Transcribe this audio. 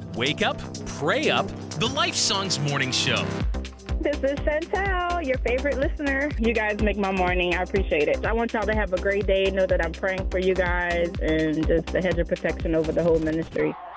Wake up, pray up, the Life Songs Morning Show. This is Chantel, your favorite listener. You guys make my morning. I appreciate it. I want y'all to have a great day. Know that I'm praying for you guys and just a hedge of protection over the whole ministry.